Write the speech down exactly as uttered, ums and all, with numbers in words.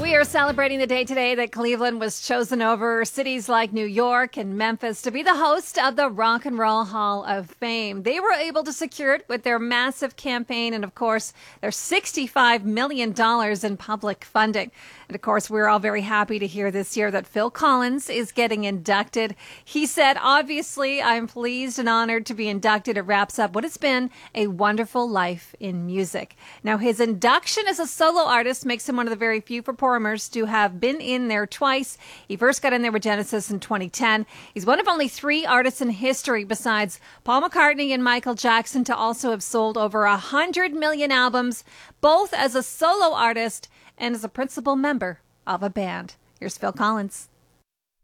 We are celebrating the day today that Cleveland was chosen over cities like New York and Memphis to be the host of the Rock and Roll Hall of Fame. They were able to secure it with their massive campaign and, of course, their sixty-five million dollars in public funding. And, of course, we're all very happy to hear this year that Phil Collins is getting inducted. He said, obviously, I'm pleased and honored to be inducted. It wraps up what has been a wonderful life in music. Now, his induction as a solo artist makes him one of the very few performers to have been in there twice. He first got in there with Genesis in twenty ten. He's one of only three artists in history besides Paul McCartney and Michael Jackson to also have sold over one hundred million albums, both as a solo artist and as a principal member of a band. Here's Phil Collins.